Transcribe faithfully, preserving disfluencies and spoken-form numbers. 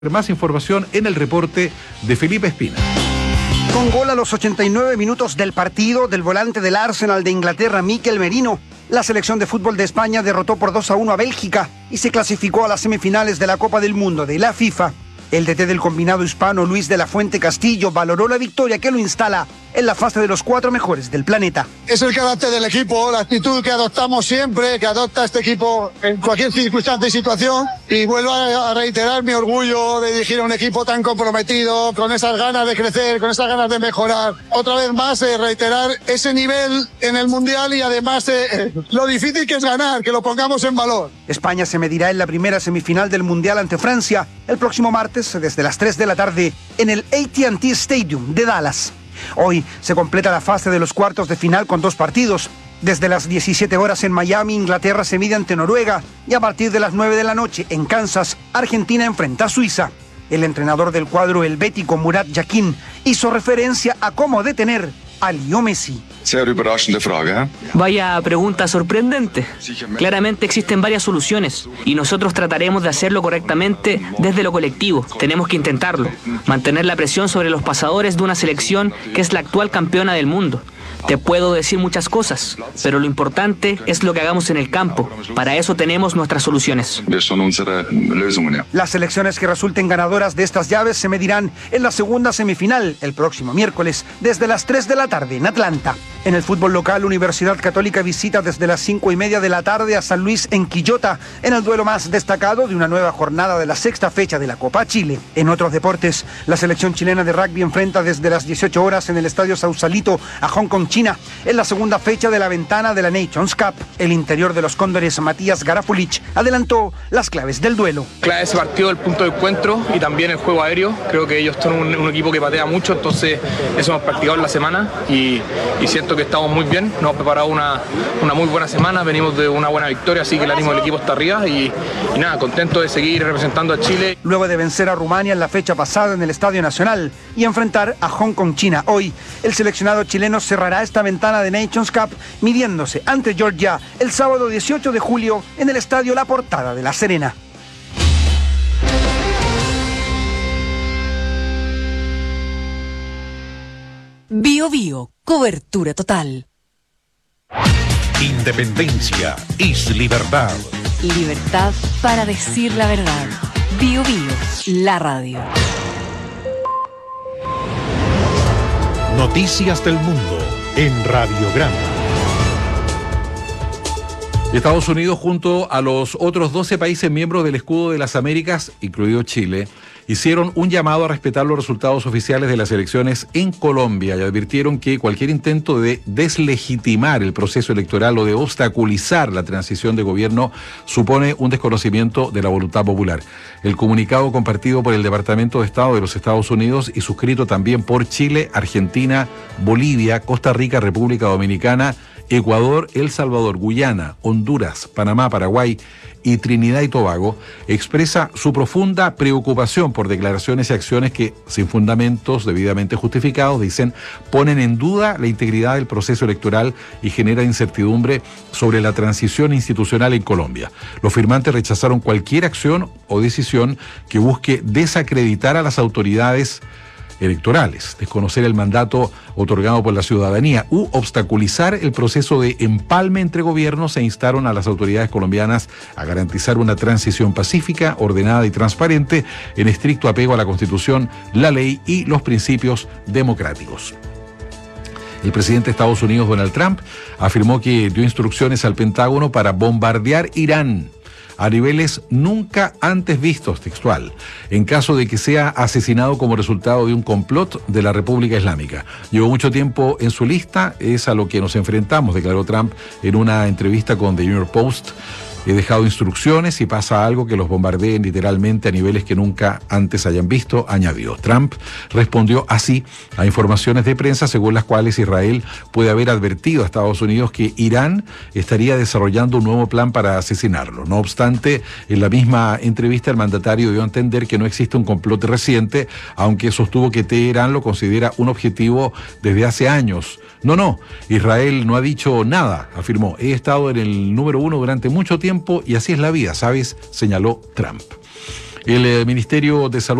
Más información en el reporte de Felipe Espina. Con gol a los ochenta y nueve minutos del partido del volante del Arsenal de Inglaterra, Mikel Merino, la selección de fútbol de España derrotó por dos a uno a Bélgica y se clasificó a las semifinales de la Copa del Mundo de la FIFA. El D T del combinado hispano, Luis de la Fuente Castillo, valoró la victoria que lo instala en la fase de los cuatro mejores del planeta. Es el carácter del equipo, la actitud que adoptamos siempre, que adopta este equipo en cualquier circunstancia y situación. Y vuelvo a reiterar mi orgullo de dirigir a un equipo tan comprometido, con esas ganas de crecer, con esas ganas de mejorar. Otra vez más, eh, reiterar ese nivel en el Mundial y además eh, lo difícil que es ganar, que lo pongamos en valor. España se medirá en la primera semifinal del Mundial ante Francia el próximo martes desde las tres de la tarde en el A T and T Stadium de Dallas. Hoy se completa la fase de los cuartos de final con dos partidos. Desde las diecisiete horas en Miami, Inglaterra se mide ante Noruega y a partir de las nueve de la noche en Kansas, Argentina enfrenta a Suiza. El entrenador del cuadro helvético, Murat Yakin, hizo referencia a cómo detener a Leo Messi. Vaya pregunta sorprendente. Claramente existen varias soluciones y nosotros trataremos de hacerlo correctamente desde lo colectivo. Tenemos que intentarlo. Mantener la presión sobre los pasadores de una selección que es la actual campeona del mundo. Te puedo decir muchas cosas, pero lo importante es lo que hagamos en el campo. Para eso tenemos nuestras soluciones. Las selecciones que resulten ganadoras de estas llaves se medirán en la segunda semifinal el próximo miércoles desde las tres de la tarde en Atlanta. En el fútbol local, Universidad Católica visita desde las cinco y media de la tarde a San Luis en Quillota, en el duelo más destacado de una nueva jornada de la sexta fecha de la Copa Chile. En otros deportes, la selección chilena de rugby enfrenta desde las dieciocho horas en el Estadio Sausalito a Hong Kong, China, en la segunda fecha de la ventana de la Nations Cup. El interior de los Cóndores, Matías Garafulich, adelantó las claves del duelo. Clave ese partido, el punto de encuentro y también el juego aéreo. Creo que ellos son un, un equipo que patea mucho, entonces eso hemos practicado en la semana y, y siento que estamos muy bien. Nos hemos preparado una, una muy buena semana, venimos de una buena victoria, así que el ánimo del equipo está arriba y, y nada, contento de seguir representando a Chile. Luego de vencer a Rumania en la fecha pasada en el Estadio Nacional y enfrentar a Hong Kong, China hoy, el seleccionado chileno cerrará esta ventana de Nations Cup midiéndose ante Georgia el sábado dieciocho de julio en el Estadio La Portada de La Serena. Bio Bio, cobertura total. Independencia es libertad. Libertad para decir la verdad. Bio Bio, la radio. Noticias del mundo en Radiograma. Estados Unidos, junto a los otros doce países miembros del Escudo de las Américas, incluido Chile, hicieron un llamado a respetar los resultados oficiales de las elecciones en Colombia y advirtieron que cualquier intento de deslegitimar el proceso electoral o de obstaculizar la transición de gobierno supone un desconocimiento de la voluntad popular. El comunicado compartido por el Departamento de Estado de los Estados Unidos y suscrito también por Chile, Argentina, Bolivia, Costa Rica, República Dominicana, Ecuador, El Salvador, Guyana, Honduras, Panamá, Paraguay y Trinidad y Tobago, expresa su profunda preocupación por declaraciones y acciones que, sin fundamentos debidamente justificados, dicen, ponen en duda la integridad del proceso electoral y generan incertidumbre sobre la transición institucional en Colombia. Los firmantes rechazaron cualquier acción o decisión que busque desacreditar a las autoridades electorales, desconocer el mandato otorgado por la ciudadanía u obstaculizar el proceso de empalme entre gobiernos e instaron a las autoridades colombianas a garantizar una transición pacífica, ordenada y transparente en estricto apego a la Constitución, la ley y los principios democráticos. El presidente de Estados Unidos, Donald Trump, afirmó que dio instrucciones al Pentágono para bombardear Irán a niveles nunca antes vistos, textual, en caso de que sea asesinado como resultado de un complot de la República Islámica. Llevó mucho tiempo en su lista, es a lo que nos enfrentamos, declaró Trump en una entrevista con The New York Post. He dejado instrucciones si pasa algo que los bombardeen literalmente a niveles que nunca antes hayan visto, añadió. Trump respondió así a informaciones de prensa según las cuales Israel puede haber advertido a Estados Unidos que Irán estaría desarrollando un nuevo plan para asesinarlo. No obstante, en la misma entrevista el mandatario dio a entender que no existe un complot reciente, aunque sostuvo que Teherán lo considera un objetivo desde hace años. No, no, Israel no ha dicho nada, afirmó. He estado en el número uno durante mucho tiempo y así es la vida, ¿sabes?, señaló Trump. El eh, Ministerio de Salud